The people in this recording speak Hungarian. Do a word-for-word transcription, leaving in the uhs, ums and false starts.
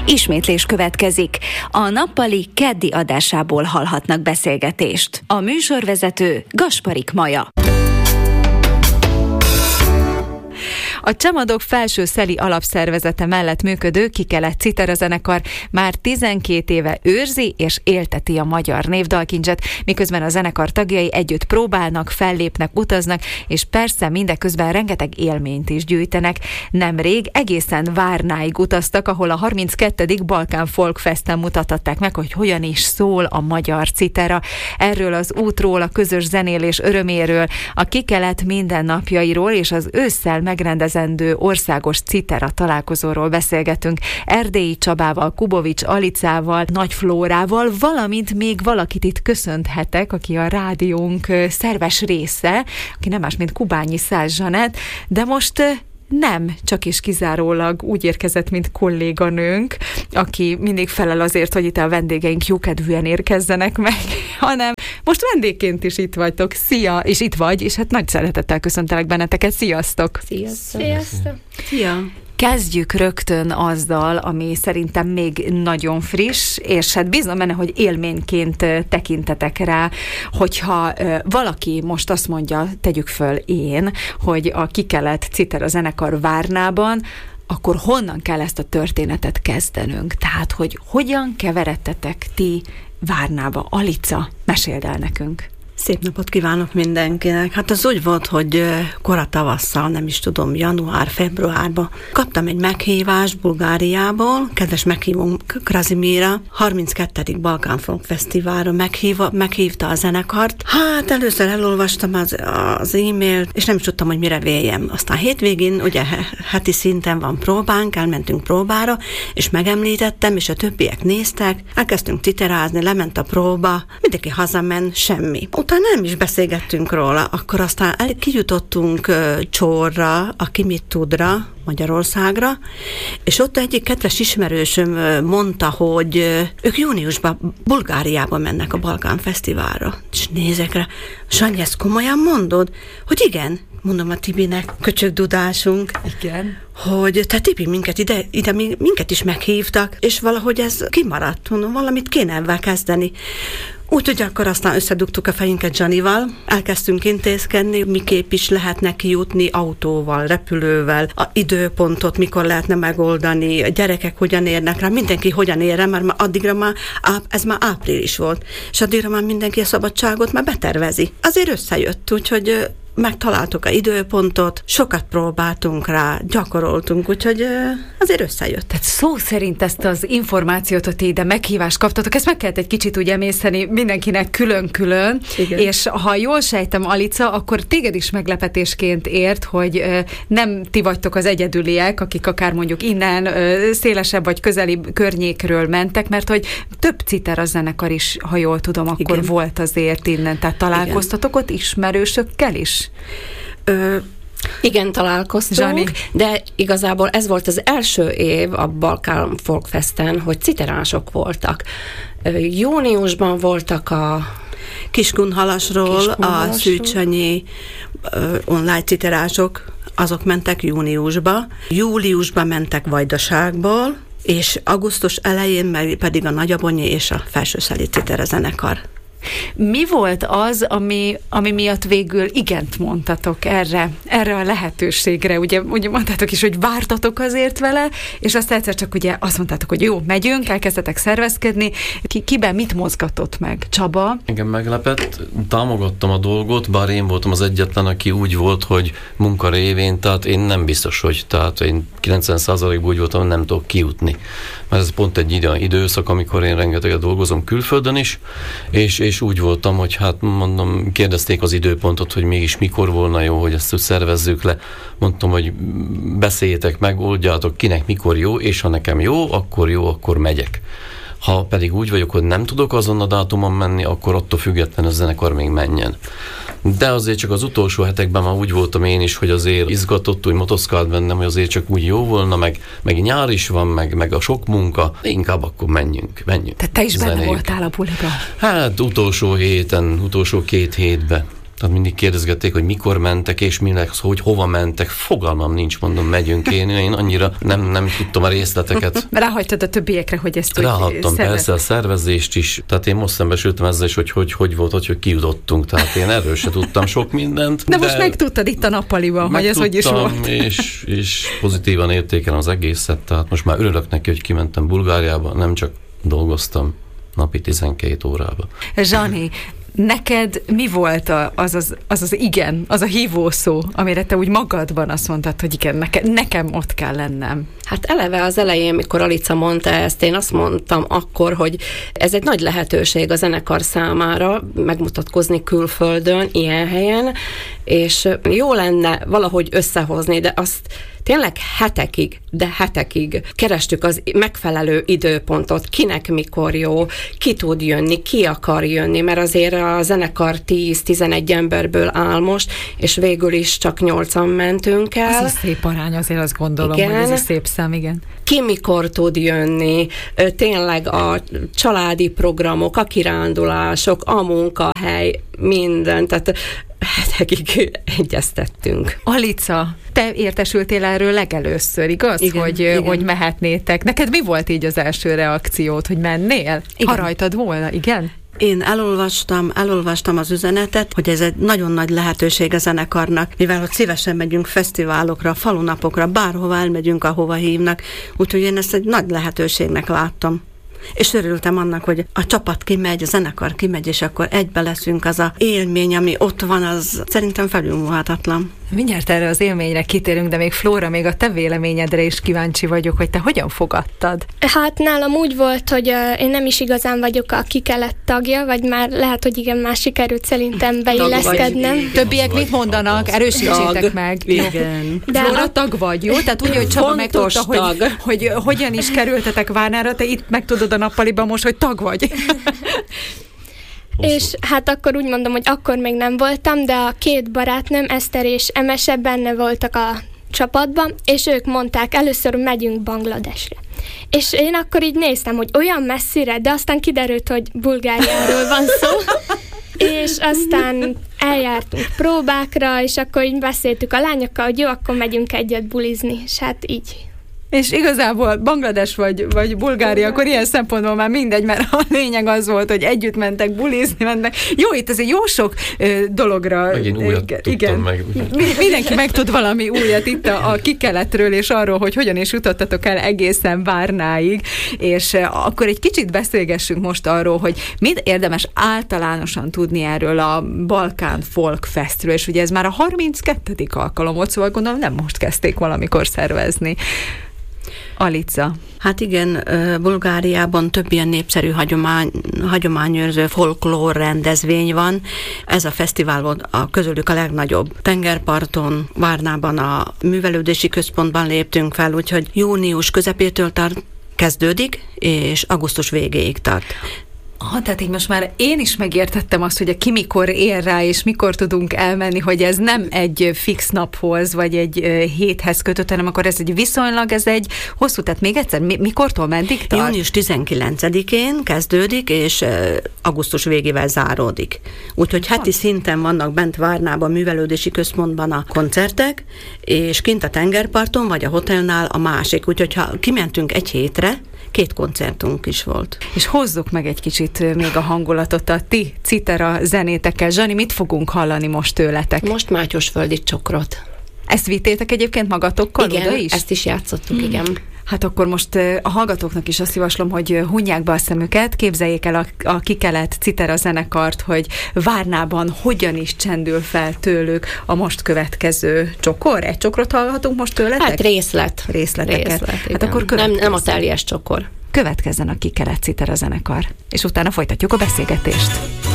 Ismétlés következik. A nappali keddi adásából hallhatnak beszélgetést. A műsorvezető Gasparik Maja. A Csemadok Felső Szeli alapszervezete mellett működő Kikelet Citera zenekar már tizenkét éve őrzi és élteti a magyar névdalkincset, miközben a zenekar tagjai együtt próbálnak, fellépnek, utaznak, és persze mindeközben rengeteg élményt is gyűjtenek. Nemrég egészen Várnáig utaztak, ahol a harminckettedik Balkán Folk Festen mutatták meg, hogy hogyan is szól a magyar citera. Erről az útról, a közös zenélés öröméről, a Kikelet mindennapjairól és az ősszel megrendezett országos citera találkozóról beszélgetünk. Erdélyi Csabával, Kubovics Alicával, Nagy Flórával, valamint még valakit itt köszönhetek, aki a rádiónk szerves része, aki nem más, mint Kubányi Szász Zsanett, de most nem csak és kizárólag úgy érkezett, mint kolléganőnk, aki mindig felel azért, hogy itt a vendégeink jókedvűen érkezzenek meg, hanem most vendégként is itt vagytok. Szia! És itt vagy, és hát nagy szeretettel köszöntelek benneteket. Sziasztok! Sziasztok! Sziasztok! Szia! Kezdjük rögtön azzal, ami szerintem még nagyon friss, és hát bízom benne, hogy élményként tekintetek rá, hogyha valaki most azt mondja, tegyük föl én, hogy a Kikelet Citera zenekar Várnában, akkor honnan kell ezt a történetet kezdenünk? Tehát, hogy hogyan keveredtetek ti Várnába? Alica, meséld el nekünk. Szép napot kívánok mindenkinek. Hát az úgy volt, hogy kora tavasszal, nem is tudom, január-februárban kaptam egy meghívást Bulgáriából, kedves meghívom Krazimira, harminckettedik Balkán Folk Fesztiválra meghíva, meghívta a zenekart. Hát először elolvastam az, az e-mailt, és nem is tudtam, hogy mire véljem. Aztán hétvégén, ugye heti szinten van próbánk, elmentünk próbára, és megemlítettem, és a többiek néztek, elkezdtünk titerázni, lement a próba, mindenki hazament, semmi. Utána nem is beszélgettünk róla, akkor aztán el, kijutottunk uh, Csorra, aki mit tudra, Magyarországra, és ott egyik kedves ismerősöm uh, mondta, hogy uh, ők júniusban Bulgáriába mennek a Balkán Fesztiválra. És nézek rá, Sanyi, ezt komolyan mondod? Hogy igen, mondom a Tibinek, köcsögdudásunk. Igen. Hogy te Tibi, minket ide, ide minket is meghívtak, és valahogy ez kimaradt, mondom, valamit kéne ebben kezdeni. Úgyhogy akkor aztán összedugtuk a fejünket Janival, elkezdtünk intézkedni, miképp is lehetne kijutni autóval, repülővel, a időpontot mikor lehetne megoldani, a gyerekek hogyan érnek rá, mindenki hogyan ér rá, mert már addigra már, ez már április volt, és addigra már mindenki a szabadságot már betervezi. Azért összejött, úgyhogy megtaláltuk a időpontot, sokat próbáltunk rá, gyakoroltunk, úgyhogy azért összejött. Tehát szó szerint ezt az információt, hogy ti ide meghívást kaptatok, ezt meg kellett egy kicsit úgy emészteni mindenkinek külön-külön, igen. És ha jól sejtem, Alica, akkor téged is meglepetésként ért, hogy nem ti vagytok az egyedüliek, akik akár mondjuk innen szélesebb vagy közeli környékről mentek, mert hogy több citera zenekar is, ha jól tudom, akkor igen. Volt azért innen, tehát találkoztatok igen. Ott ismerősökkel is? Ö, igen, találkoztunk, Zsani. De igazából ez volt az első év a Balkán Folk Festen, hogy citerások voltak. Ö, júniusban voltak a Kiskunhalasról, Kiskunhalasról. A Szűcsönyi ö, online citerások, azok mentek júniusba. Júliusban mentek Vajdaságból, és augusztus elején pedig a Nagyabonyi és a Felsőszeli Citera zenekar. Mi volt az, ami, ami miatt végül igent mondtatok erre, erre a lehetőségre? Ugye, ugye mondtátok is, hogy vártatok azért vele, és aztán egyszer csak ugye azt mondtátok, hogy jó, megyünk, elkezdtetek szervezkedni. Ki, kiben mit mozgatott meg? Csaba? Engem meglepett, támogattam a dolgot, bár én voltam az egyetlen, aki úgy volt, hogy munka révén, tehát én nem biztos, hogy tehát én kilencven százalékban úgy voltam, nem tudok kijutni. Mert ez pont egy idő, időszak, amikor én rengeteget dolgozom külföldön is, és, és úgy voltam, hogy hát mondom, kérdezték az időpontot, hogy mégis mikor volna jó, hogy ezt szervezzük le. Mondtam, hogy beszéljétek meg, oldjátok kinek mikor jó, és ha nekem jó, akkor jó, akkor megyek. Ha pedig úgy vagyok, hogy nem tudok azon a dátumon menni, akkor attól függetlenül a zenekar még menjen. De azért csak az utolsó hetekben már úgy voltam én is, hogy azért izgatott, úgy motoszkált bennem, hogy azért csak úgy jó volna, meg, meg nyár is van, meg, meg a sok munka, inkább akkor menjünk, menjünk. Tehát te is zenéljük. Benne voltál a buliba? Hát utolsó héten, utolsó két hétben. Tehát mindig kérdezgették, hogy mikor mentek, és minek, hogy hova mentek. Fogalmam nincs, mondom, megyünk én. Én annyira nem, nem tudtam a részleteket. Ráhagytad a többiekre, hogy ezt úgy Ráhagytam szervez... persze a szervezést is. Tehát én most szembesültem ezzel is, hogy hogy, hogy volt, hogy, hogy kijutottunk. Tehát én erről se tudtam sok mindent. De, de most megtudtad itt a nappaliban, hogy ez hogy is volt. És, és pozitívan értékelem az egészet. Tehát most már örülök neki, hogy kimentem Bulgáriába, nem csak dolgoztam napi tizenkét órába. Zsani, neked mi volt az az, az az igen, az a hívó szó, amire te úgy magadban azt mondtad, hogy igen, neke, nekem ott kell lennem? Hát eleve az elején, mikor Alica mondta ezt, én azt mondtam akkor, hogy ez egy nagy lehetőség a zenekar számára megmutatkozni külföldön, ilyen helyen, és jó lenne valahogy összehozni, de azt tényleg hetekig, de hetekig kerestük az megfelelő időpontot, kinek mikor jó, ki tud jönni, ki akar jönni, mert azért a zenekar tíz-tizenegy emberből áll most, és végül is csak nyolcan mentünk el. Ez szép arány, azért azt gondolom, igen. hogy ez egy szép szám, igen. Ki mikor tud jönni, tényleg a családi programok, a kirándulások, a munkahely, minden, tehát hetekig egyeztettünk. Alica, te értesültél erről legelőször, igaz? Igen, hogy, igen. hogy mehetnétek. Neked mi volt így az első reakciód, hogy mennél? Igen. Ha rajtad volna, igen? Én elolvastam, elolvastam az üzenetet, hogy ez egy nagyon nagy lehetőség a zenekarnak, mivel hogy szívesen megyünk fesztiválokra, falunapokra, bárhova elmegyünk, ahova hívnak, úgyhogy én ezt egy nagy lehetőségnek láttam. És örültem annak, hogy a csapat kimegy, a zenekar kimegy, és akkor egybe leszünk, az a élmény, ami ott van, az szerintem felülmúlhatatlan. Mindjárt erre az élményre kitérünk, de még Flóra, még a te véleményedre is kíváncsi vagyok, hogy te hogyan fogadtad? Hát nálam úgy volt, hogy uh, én nem is igazán vagyok a Kikelett tagja, vagy már lehet, hogy igen, már sikerült szerintem beilleszkednem. Többiek mit mondanak? Erősítsétek tag. meg. Igen. De Flóra, a... tag vagy, jó? Tehát úgy, hogy Csaba megtudta, hogy, hogy, hogy hogyan is kerültetek Várnára, te itt megtudod a nappaliban most, hogy tag vagy. És hát akkor úgy mondom, hogy akkor még nem voltam, de a két barátnőm, Eszter és Emese benne voltak a csapatban, és ők mondták, először megyünk Bangladesre. És én akkor így néztem, hogy olyan messzire, de aztán kiderült, hogy Bulgáriáról van szó, és aztán eljártunk próbákra, és akkor így beszéltük a lányokkal, hogy jó, akkor megyünk egyet bulizni, és hát így. És igazából Banglades vagy, vagy Bulgária, akkor ilyen szempontból már mindegy, mert a lényeg az volt, hogy együtt mentek bulizni, mentek. Jó, itt azért jó sok ö, dologra. Megint újat igen, tudtam meg. Mindenki megtud valami újat itt a, a Kikeletről, és arról, hogy hogyan is jutottatok el egészen Várnáig, és uh, akkor egy kicsit beszélgessünk most arról, hogy mit érdemes általánosan tudni erről a Balkán Folk Festről, és ugye ez már a harminckettedik alkalom volt, szóval gondolom nem most kezdték valamikor szervezni. Alica. Hát igen, Bulgáriában több ilyen népszerű hagyomány, hagyományőrző folklór rendezvény van. Ez a fesztivál volt a közülük a legnagyobb. Tengerparton, Várnában a művelődési központban léptünk fel, úgyhogy június közepétől tart, kezdődik, és augusztus végéig tart. Ah, tehát így most már én is megértettem azt, hogy a ki mikor ér rá, és mikor tudunk elmenni, hogy ez nem egy fix naphoz, vagy egy héthez kötött, hanem akkor ez egy viszonylag, ez egy hosszú, tehát még egyszer, mi, mikortól meddig tart? június tizenkilencedikén kezdődik, és augusztus végével záródik. Úgyhogy heti szinten vannak bent Várnában, művelődési központban a koncertek, és kint a tengerparton, vagy a hotelnál a másik. Úgyhogy ha kimentünk egy hétre, két koncertunk is volt. És hozzuk meg egy kicsit még a hangulatot a ti citera zenétekkel. Zsani, mit fogunk hallani most tőletek? Most Mátyosföldi csokrot. Ezt vittétek egyébként magatokkal igen, oda is? ezt is játszottuk, hmm. igen. Hát akkor most a hallgatóknak is azt javaslom, hogy hunják be a szemüket, képzeljék el a, a Kikelet citera zenekart, hogy Várnában hogyan is csendül fel tőlük a most következő csokor. Egy csokrot hallhatunk most tőletek? Hát részlet. Részleteket. Részlet, hát akkor nem, nem a teljes csokor. Következzen a Kikelet citera zenekar, és utána folytatjuk a beszélgetést.